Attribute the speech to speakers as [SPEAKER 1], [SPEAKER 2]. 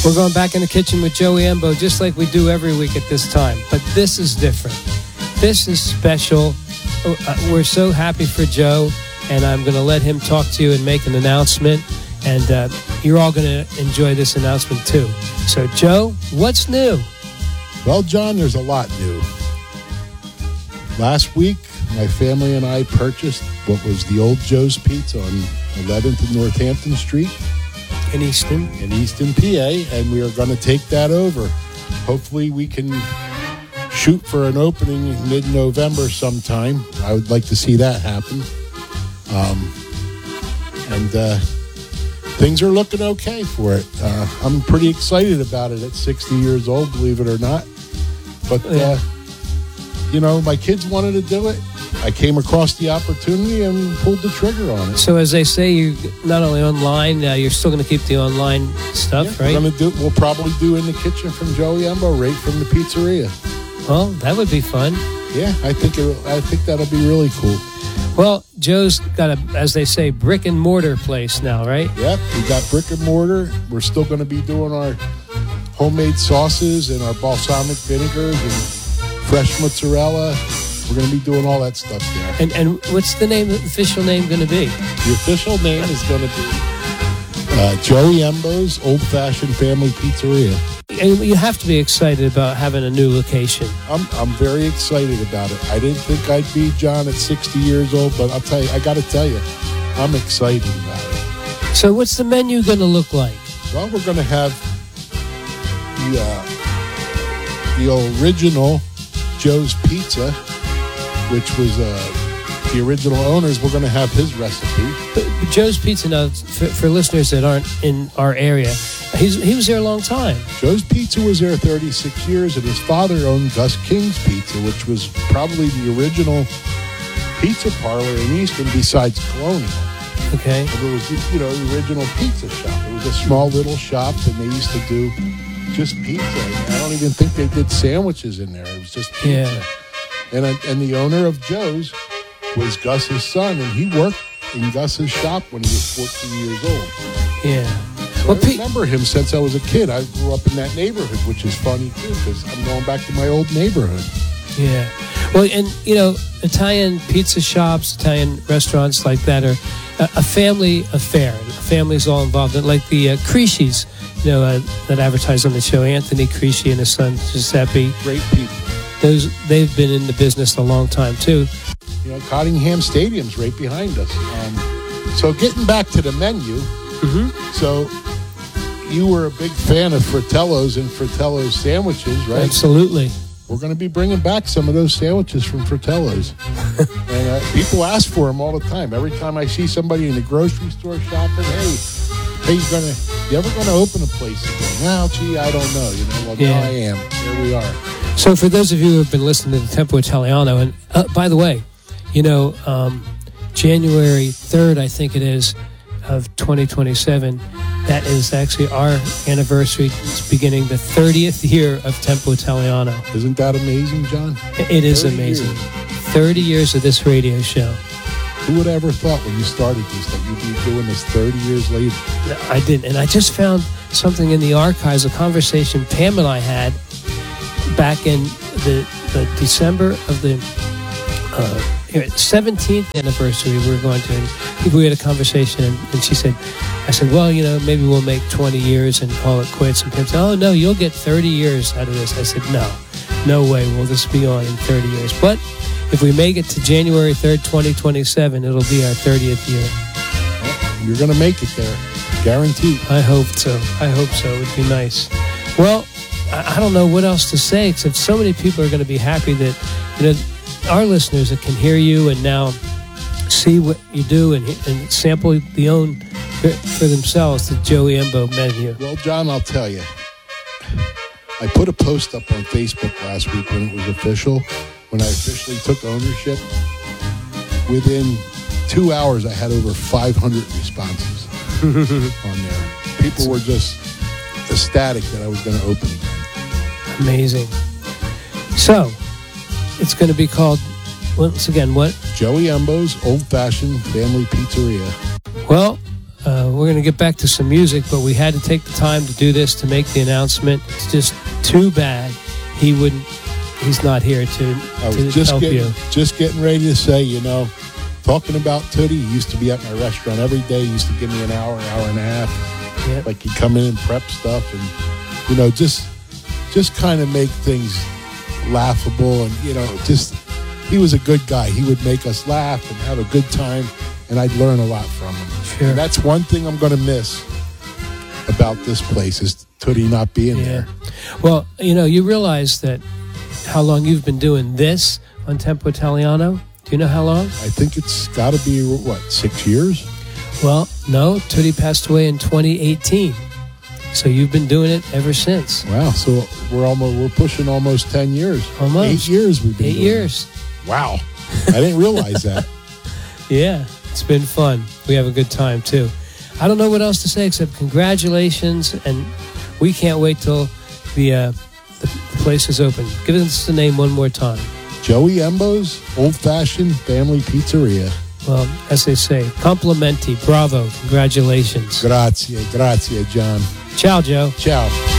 [SPEAKER 1] We're going back in the kitchen with Joey Embo, just like we do every week at this time. But this is different. This is special. We're so happy for Joe, and I'm going to let him talk to you and make an announcement. And you're all going to enjoy this announcement, too. So, Joe, what's new?
[SPEAKER 2] Well, John, there's a lot new. Last week, my family and I purchased what was the old Joe's Pizza on 11th and Northampton Street.
[SPEAKER 1] In Easton,
[SPEAKER 2] PA, and we are going to take that over. Hopefully we can shoot for an opening in mid-November sometime. I would like to see that happen. And things are looking okay for it. I'm pretty excited about it at 60 years old, believe it or not. But, my kids wanted to do it. I came across the opportunity and pulled the trigger on it.
[SPEAKER 1] So as they say, you not only online, you're still going to keep the online stuff, right?
[SPEAKER 2] We'll probably do in the kitchen from Joey Embo, right from the pizzeria.
[SPEAKER 1] Well, that would be fun.
[SPEAKER 2] Yeah, I think that'll be really cool.
[SPEAKER 1] Well, Joe's got a, as they say, brick and mortar place now, right?
[SPEAKER 2] Yep, we got brick and mortar. We're still going to be doing our homemade sauces and our balsamic vinegars and fresh mozzarella. We're going to be doing all that stuff there.
[SPEAKER 1] And what's the official name going to be?
[SPEAKER 2] The official name is going to be Joey Embo's Old Fashioned Family Pizzeria.
[SPEAKER 1] And you have to be excited about having a new location.
[SPEAKER 2] I'm very excited about it. I didn't think I'd be John at 60 years old, but I'll tell you, I got to tell you, I'm excited about it.
[SPEAKER 1] So what's the menu going to look like?
[SPEAKER 2] Well, we're going to have the original Joe's Pizza, which was the original owners. We're going to have his recipe.
[SPEAKER 1] But Joe's Pizza, now, for listeners that aren't in our area, he was there a long time.
[SPEAKER 2] Joe's Pizza was there 36 years, and his father owned Gus King's Pizza, which was probably the original pizza parlor in Easton besides Colonial.
[SPEAKER 1] Okay.
[SPEAKER 2] It was, the original pizza shop. It was a small little shop, and they used to do just pizza. I don't even think they did sandwiches in there. It was just pizza.
[SPEAKER 1] Yeah.
[SPEAKER 2] And the owner of Joe's was Gus's son, and he worked in Gus's shop when he was 14 years old.
[SPEAKER 1] Yeah.
[SPEAKER 2] So I remember him since I was a kid. I grew up in that neighborhood, which is funny, too, because I'm going back to my old neighborhood.
[SPEAKER 1] Yeah. Well, and, Italian pizza shops, Italian restaurants like that are a family affair. The family's all involved. Like the Crisci's, that advertise on the show, Anthony Crisci and his son, Giuseppe.
[SPEAKER 2] Great people.
[SPEAKER 1] They've been in the business a long time, too.
[SPEAKER 2] Cottingham Stadium's right behind us. So getting back to the menu, so you were a big fan of Fratello's and Fratello's sandwiches, right?
[SPEAKER 1] Absolutely.
[SPEAKER 2] We're going to be bringing back some of those sandwiches from Fratello's. And people ask for them all the time. Every time I see somebody in the grocery store shopping, hey, you ever going to open a place again? Well, gee, I don't know. Well, now I am. Here we are.
[SPEAKER 1] So for those of you who have been listening to the Tempo Italiano, and by the way, January 3rd, I think it is, of 2027, that is actually our anniversary. It's beginning the 30th year of Tempo Italiano.
[SPEAKER 2] Isn't that amazing, John?
[SPEAKER 1] It is amazing. Years. 30 years of this radio show.
[SPEAKER 2] Who would have ever thought when you started this that you'd be doing this 30 years later?
[SPEAKER 1] I didn't. And I just found something in the archives, a conversation Pam and I had back in the December of the 17th anniversary. We had a conversation, and she said, I said, well, maybe we'll make 20 years and call it quits. And Pam said, oh, no, you'll get 30 years out of this. I said, no way will this be on in 30 years. But if we make it to January 3rd, 2027, it'll be our 30th year.
[SPEAKER 2] You're going to make it there. Guaranteed.
[SPEAKER 1] I hope so. It would be nice. Well, I don't know what else to say, except so many people are going to be happy that, our listeners that can hear you and now see what you do and sample the own for themselves, the Joey Embo menu.
[SPEAKER 2] Well, John, I'll tell you. I put a post up on Facebook last week when it was official, when I officially took ownership. Within 2 hours, I had over 500 responses on there. People were just ecstatic that I was going to open again.
[SPEAKER 1] Amazing. So, it's going to be called, once again, what?
[SPEAKER 2] Joey Embo's Old Fashioned Family Pizzeria.
[SPEAKER 1] Well, we're we're going to get back to some music, but we had to take the time to do this, to make the announcement. It's just too bad he's not here to help you.
[SPEAKER 2] Just getting ready to say, talking about Tootie, he used to be at my restaurant every day. He used to give me an hour and a half.
[SPEAKER 1] Yep.
[SPEAKER 2] Like he'd come in and prep stuff and, just kind of make things laughable. And, he was a good guy. He would make us laugh and have a good time. And I'd learn a lot from him.
[SPEAKER 1] Sure.
[SPEAKER 2] And that's one thing I'm going to miss about this place is Tootie not being there.
[SPEAKER 1] Well, you realize that how long you've been doing this on Tempo Italiano? Do you know how long?
[SPEAKER 2] I think it's got to be, 6 years?
[SPEAKER 1] Well, no. Tootie passed away in 2018. So you've been doing it ever since.
[SPEAKER 2] Wow. So we're pushing almost 10 years.
[SPEAKER 1] Almost.
[SPEAKER 2] 8 years we've been
[SPEAKER 1] 8
[SPEAKER 2] doing
[SPEAKER 1] years.
[SPEAKER 2] It. Wow. I didn't realize that.
[SPEAKER 1] Yeah. It's been fun. We have a good time, too. I don't know what else to say except congratulations, and we can't wait till the place is open. Give us the name one more time.
[SPEAKER 2] Joey Embo's Old-Fashioned Family Pizzeria.
[SPEAKER 1] Well, as they say, complimenti, bravo, congratulations.
[SPEAKER 2] Grazie, John.
[SPEAKER 1] Ciao, Joe.
[SPEAKER 2] Ciao.